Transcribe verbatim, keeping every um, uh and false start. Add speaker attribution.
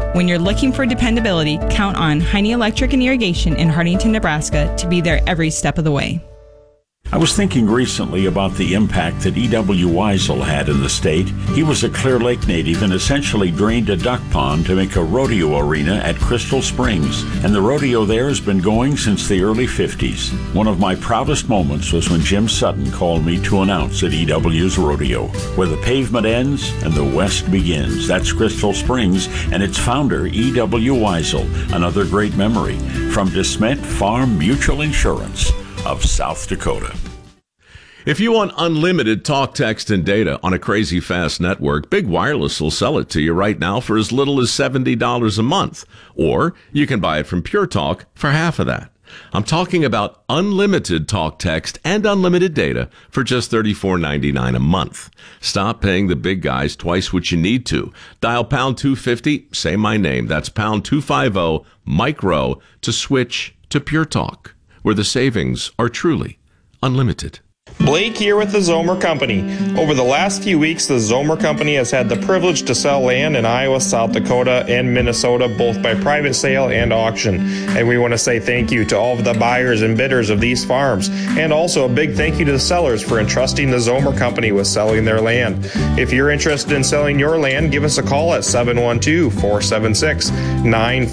Speaker 1: When you're looking for dependability, count on Heine Electric and Irrigation in Hartington, Nebraska to be there every step of the way.
Speaker 2: I was thinking recently about the impact that E W Weisel had in the state. He was a Clear Lake native and essentially drained a duck pond to make a rodeo arena at Crystal Springs. And the rodeo there has been going since the early fifties. One of my proudest moments was when Jim Sutton called me to announce at E W's rodeo, where the pavement ends and the west begins. That's Crystal Springs and its founder, E W Weisel. Another great memory from DeSmet Farm Mutual Insurance of South Dakota.
Speaker 3: If you want unlimited talk, text, and data on a crazy fast network, Big Wireless will sell it to you right now for as little as seventy dollars a month. Or you can buy it from Pure Talk for half of that. I'm talking about unlimited talk, text, and unlimited data for just thirty-four ninety-nine a month. Stop paying the big guys twice what you need to. Dial pound two fifty, say my name. That's pound two fifty, micro, to switch to Pure Talk, where the savings are truly unlimited.
Speaker 4: Blake here with the Zomer Company. Over the last few weeks, the Zomer Company has had the privilege to sell land in Iowa, South Dakota, and Minnesota, both by private sale and auction. And we want to say thank you to all of the buyers and bidders of these farms. And also a big thank you to the sellers for entrusting the Zomer Company with selling their land. If you're interested in selling your land, give us a call at seven one two, four seven six, nine